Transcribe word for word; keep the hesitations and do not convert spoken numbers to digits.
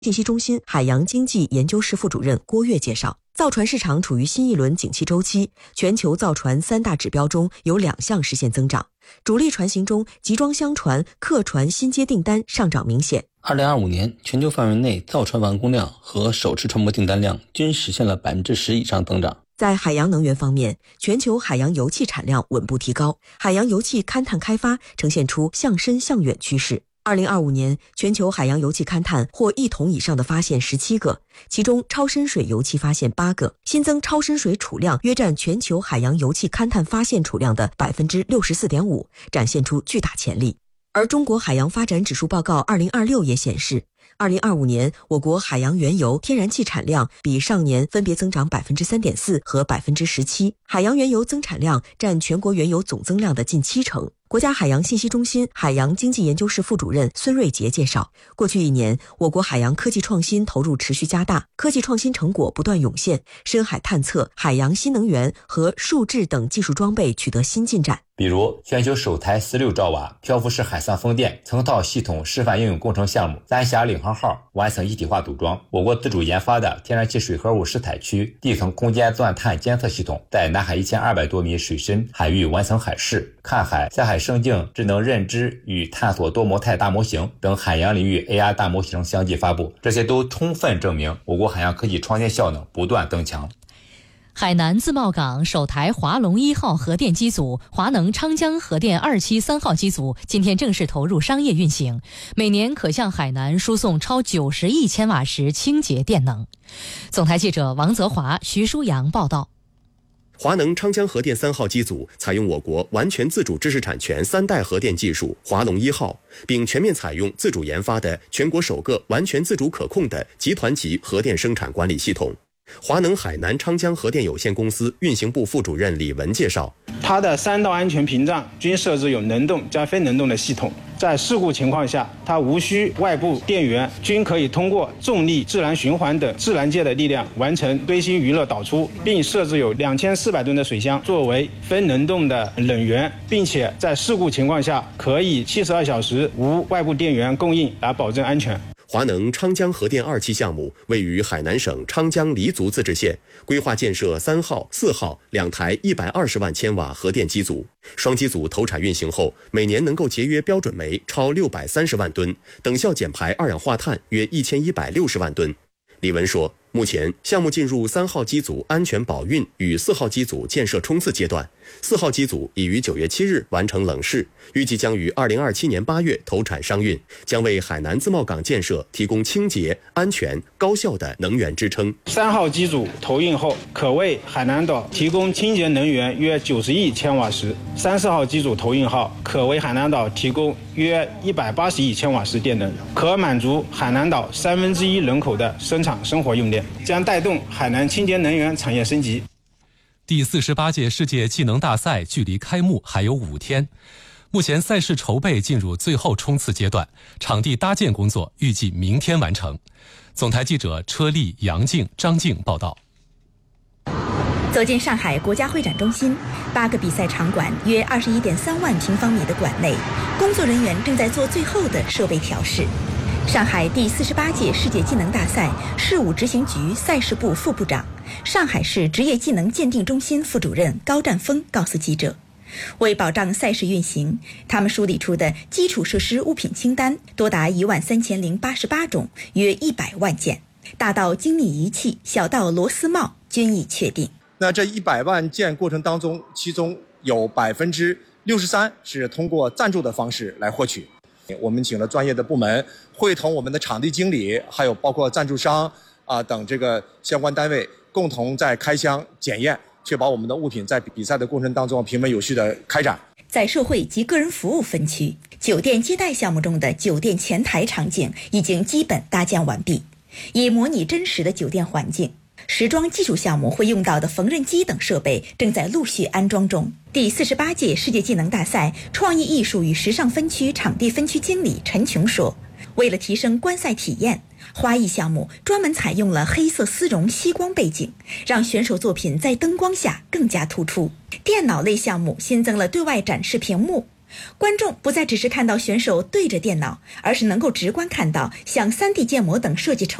信息中心海洋经济研究室副主任郭跃介绍，造船市场处于新一轮景气周期，全球造船三大指标中有两项实现增长。主力船型中，集装箱船、客船新接订单上涨明显。 二零二五年，全球范围内造船完工量和首次船舶订单量均实现了百分之十以上增长。 在海洋能源方面，全球海洋油气产量稳步提高，海洋油气勘探开发呈现出向深向远趋势。二零二五年，全球海洋油气勘探获一桶以上的发现十七个，其中超深水油气发现八个，新增超深水储量约占全球海洋油气勘探发现储量的 百分之六十四点五， 展现出巨大潜力。而中国海洋发展指数报告二零二六也显示，二零二五年我国海洋原油、天然气产量比上年分别增长 百分之三点四 和 百分之十七， 海洋原油增产量占全国原油总增量的近七成。国家海洋信息中心海洋经济研究室副主任孙瑞杰介绍，过去一年，我国海洋科技创新投入持续加大，科技创新成果不断涌现，深海探测、海洋新能源和数智等技术装备取得新进展。 比如，全球首台十六兆瓦漂浮式海上风电成套系统示范应用工程项目蓝霞领航号完成一体化组装。我国自主研发的天然气水合物试采区地层空间钻探监测系统在南海一千二百多米水深海域完成海试、看海、下海生境智能认知与探索多模态大模型等海洋领域 A R 大模型相继发布，这些都充分证明我国海洋科技创新效能不断增强。 海南自贸港首台华龙一号核电机组、华能昌江核电二期三号机组今天正式投入商业运行，每年可向海南输送超九十亿千瓦时清洁电能。总台记者王泽华、徐舒阳报道。 华能昌江核电三号机组采用我国完全自主知识产权三代核电技术华龙一号，并全面采用自主研发的全国首个完全自主可控的集团级核电生产管理系统。华能海南昌江核电有限公司运行部副主任李文介绍， 它的三道安全屏障均设置有能动加非能动的系统，在事故情况下，它无需外部电源，均可以通过重力、自然循环等自然界的力量完成堆芯余热导出，并设置有两千四百吨的水箱作为非能动的冷源，并且在事故情况下可以七十二小时无外部电源供应来保证安全。 华能昌江核电二期项目位于海南省昌江黎族自治县，规划建设三号、四号两台一百二十万千瓦核电机组。双机组投产运行后，每年能够节约标准煤超六百三十万吨，等效减排二氧化碳约一千一百六十万吨。李文说，目前项目进入三号机组安全保运与四号机组建设冲刺阶段，四号机组已于九月七日完成冷试，预计将于二零二七年八月投产商运，将为海南自贸港建设提供清洁、安全、高效的能源支撑。 三号机组投运后，可为海南岛提供清洁能源约九十亿千瓦时；三四号机组投运后，可为海南岛提供约一百八十亿千瓦时电能，可满足海南岛三分之一人口的生产生活用电，将带动海南清洁能源产业升级。 第四十八届世界技能大赛距离开幕还有五天，目前赛事筹备进入最后冲刺阶段，场地搭建工作预计明天完成。总台记者车丽、杨静、张静报道。 走进上海国家会展中心，八个比赛场馆约二十一点三万平方米的馆内，工作人员正在做最后的设备调试。上海第四十八届世界技能大赛事务执行局赛事部副部长、上海市职业技能鉴定中心副主任高占峰告诉记者，为保障赛事运行，他们梳理出的基础设施物品清单多达一万三千零八十八种，约一百万件，大到精密仪器，小到螺丝帽均已确定。 那这一百万件过程当中，其中有百分之六十三是通过赞助的方式来获取。我们请了专业的部门，会同我们的场地经理，还有包括赞助商啊、呃、等这个相关单位，共同在开箱检验，确保我们的物品在比赛的过程当中平稳有序的开展。 在社会及个人服务分区，酒店接待项目中的酒店前台场景已经基本搭建完毕，以模拟真实的酒店环境。时装技术项目会用到的缝纫机等设备正在陆续安装中。第四十八届世界技能大赛创意艺术与时尚分区场地分区经理陈琼说，为了提升观赛体验，花艺项目专门采用了黑色丝绒吸光背景，让选手作品在灯光下更加突出。电脑类项目新增了对外展示屏幕， 观众不再只是看到选手对着电脑，而是能够直观看到像 三 D 建模等设计成